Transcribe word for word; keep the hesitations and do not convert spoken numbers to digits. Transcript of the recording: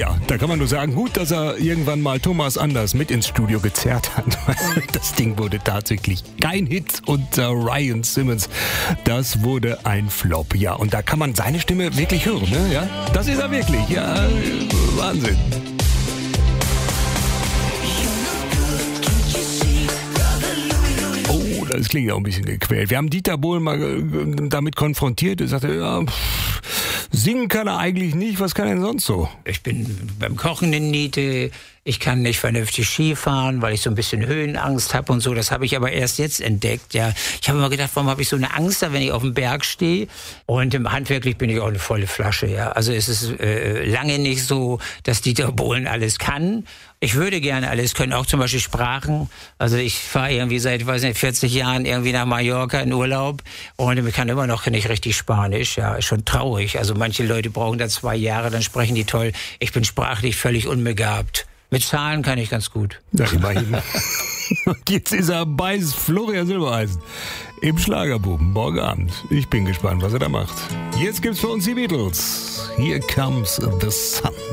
Ja, da kann man nur sagen, gut, dass er irgendwann mal Thomas Anders mit ins Studio gezerrt hat. Das Ding wurde tatsächlich kein Hit unter Ryan Simmons. Das wurde ein Flop. Ja, und da kann man seine Stimme wirklich hören, ne? Ja, das ist er wirklich. Ja, Wahnsinn. Oh, das klingt ja auch ein bisschen gequält. Wir haben Dieter Bohlen mal äh, damit konfrontiert. Er sagte, ja, pff, singen kann er eigentlich nicht. Was kann er denn sonst so? Ich bin beim Kochen in Niete. Ich kann nicht vernünftig Ski fahren, weil ich so ein bisschen Höhenangst habe und so. Das habe ich aber erst jetzt entdeckt. Ja, ich habe immer gedacht, warum habe ich so eine Angst da, wenn ich auf dem Berg stehe? Und im handwerklich bin ich auch eine volle Flasche. Ja, also es ist äh, lange nicht so, dass Dieter Bohlen alles kann. Ich würde gerne alles können, auch zum Beispiel Sprachen. Also ich fahre irgendwie seit, weiß nicht, vierzig Jahren irgendwie nach Mallorca in Urlaub und ich kann immer noch nicht richtig Spanisch. Ja, ist schon traurig. Also manche Leute brauchen da zwei Jahre, dann sprechen die toll. Ich bin sprachlich völlig unbegabt. Mit Zahlen kann ich ganz gut. Ja, immerhin. Und jetzt ist er bei Florian Silbereisen im Schlagerbuben morgen Abend. Ich bin gespannt, was er da macht. Jetzt gibt's für uns die Beatles. Here comes the sun.